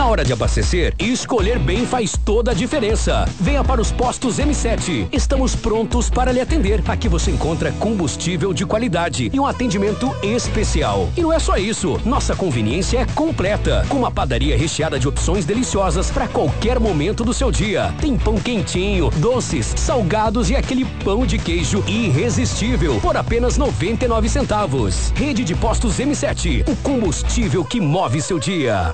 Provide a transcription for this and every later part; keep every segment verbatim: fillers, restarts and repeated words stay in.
Na hora de abastecer, escolher bem faz toda a diferença. Venha para os postos M sete. Estamos prontos para lhe atender. Aqui você encontra combustível de qualidade e um atendimento especial. E não é só isso, nossa conveniência é completa, com uma padaria recheada de opções deliciosas para qualquer momento do seu dia. Tem pão quentinho, doces, salgados e aquele pão de queijo irresistível por apenas noventa e nove centavos. Rede de Postos M sete, o combustível que move seu dia.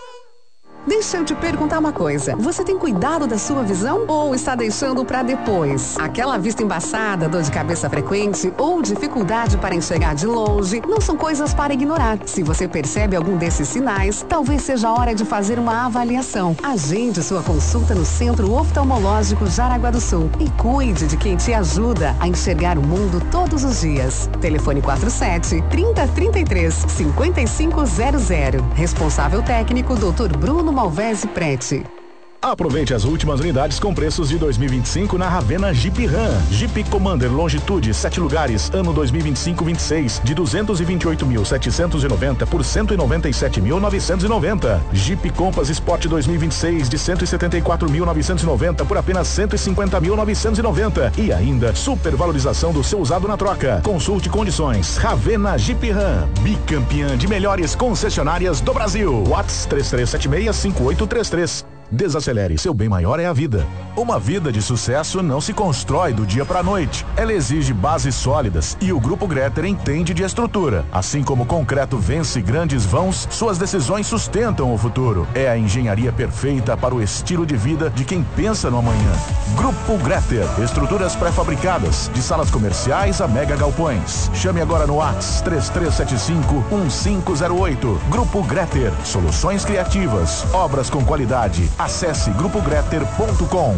Deixa eu te perguntar uma coisa. Você tem cuidado da sua visão ou está deixando para depois? Aquela vista embaçada, dor de cabeça frequente ou dificuldade para enxergar de longe não são coisas para ignorar. Se você percebe algum desses sinais, talvez seja a hora de fazer uma avaliação. Agende sua consulta no Centro Oftalmológico Jaraguá do Sul e cuide de quem te ajuda a enxergar o mundo todos os dias. Telefone quatro sete, trinta, trinta e três, cinquenta e cinco zero zero. Responsável técnico, doutor Bruno Malvese Prete. Aproveite as últimas unidades com preços de dois mil e vinte e cinco na Ravena Jeep Ram. Jeep Commander Longitude, sete lugares, ano dois mil e vinte e cinco vinte e seis, de duzentos e vinte e oito mil setecentos e noventa por cento e noventa e sete mil novecentos e noventa. Jeep Compass Sport dois mil e vinte e seis, de cento e setenta e quatro mil novecentos e noventa por apenas cento e cinquenta mil novecentos e noventa. E ainda, supervalorização do seu usado na troca. Consulte condições. Ravena Jeep Ram, bicampeã de melhores concessionárias do Brasil. WhatsApp três três sete seis, cinco oito três três. Desacelere, seu bem maior é a vida. Uma vida de sucesso não se constrói do dia para a noite. Ela exige bases sólidas e o Grupo Greter entende de estrutura. Assim como o concreto vence grandes vãos, suas decisões sustentam o futuro. É a engenharia perfeita para o estilo de vida de quem pensa no amanhã. Grupo Greter, estruturas pré-fabricadas, de salas comerciais a mega galpões. Chame agora no WhatsApp três três sete cinco, um cinco zero oito. Grupo Greter, soluções criativas, obras com qualidade. Acesse grupo greter ponto com.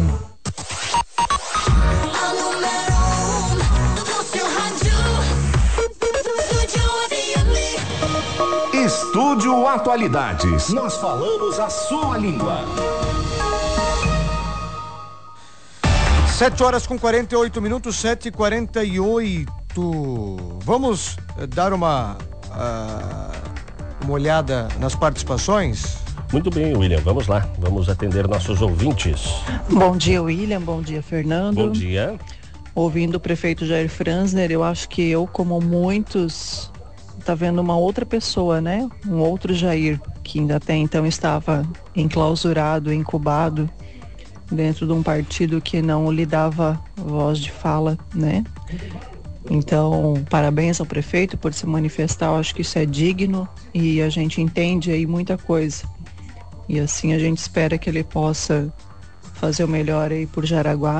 Estúdio Atualidades. Nós falamos a sua língua. Sete horas com quarenta e oito minutos, sete e quarenta e oito. Vamos dar uma, uh, uma olhada nas participações? Muito bem, William, vamos lá, vamos atender nossos ouvintes. Bom dia, William, bom dia, Fernando. Bom dia. Ouvindo o prefeito Jair Franzner, eu acho que eu, como muitos, tá vendo uma outra pessoa, né? Um outro Jair, que ainda até então estava enclausurado, incubado, dentro de um partido que não lhe dava voz de fala, né? Então, parabéns ao prefeito por se manifestar, eu acho que isso é digno e a gente entende aí muita coisa. E assim a gente espera que ele possa fazer o melhor aí por Jaraguá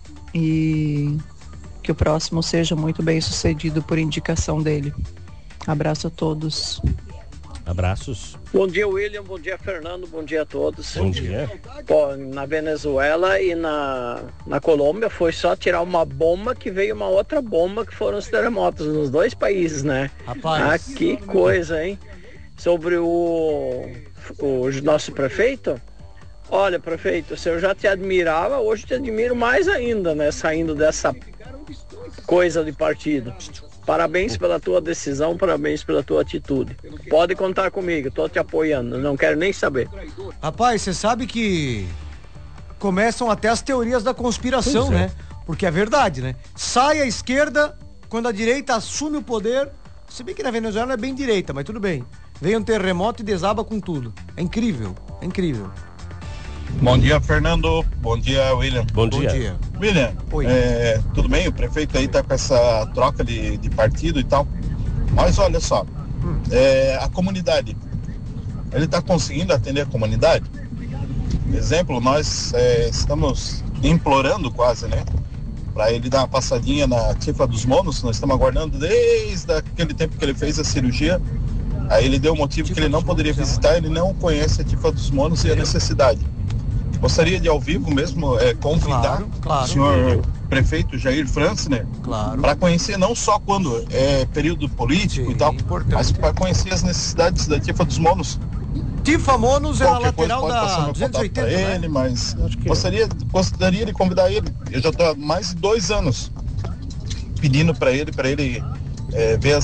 e que o próximo seja muito bem sucedido por indicação dele. Abraço a todos. Abraços. Bom dia, William, bom dia, Fernando, bom dia a todos. Bom dia. Pô, na Venezuela e na, na Colômbia foi só tirar uma bomba que veio uma outra bomba, que foram os terremotos nos dois países, né? Rapaz. Ah, que coisa, hein? Sobre o, o nosso prefeito, olha, prefeito, se eu já te admirava, hoje te admiro mais ainda, né? Saindo dessa coisa de partido. Parabéns pela tua decisão, parabéns pela tua atitude. Pode contar comigo, tô te apoiando, não quero nem saber. Rapaz, você sabe que começam até as teorias da conspiração, Pois é. né? Porque é verdade, né? Sai a esquerda, quando a direita assume o poder, se bem que na Venezuela não é bem direita, mas tudo bem. Vem um terremoto e desaba com tudo. É incrível, é incrível. Bom dia, Fernando. Bom dia, William. Bom, Bom dia. dia. William, Oi. é, tudo bem? O prefeito aí tá com essa troca de, de partido e tal. Mas olha só, Hum. é, a comunidade, ele tá conseguindo atender a comunidade? Exemplo, nós é, estamos implorando quase, né? Para ele dar uma passadinha na Tifa dos Monos. Nós estamos aguardando desde aquele tempo que ele fez a cirurgia. Aí ele deu o motivo Tifa que ele não dos poderia Monos, visitar, ele não conhece a Tifa dos Monos e a necessidade. Gostaria de ao vivo mesmo é, convidar Claro, claro. o senhor prefeito Jair Franzner Claro. para conhecer não só quando é período político Sim, e tal, importante. mas para conhecer as necessidades da Tifa dos Monos. Tifa Monos é a Qualquer coisa lateral pode passar da meu duzentos e contato para oitenta, né? ele, mas Acho que é. gostaria, gostaria de convidar ele. Eu já estou há mais de dois anos pedindo para ele, para ele é, ver as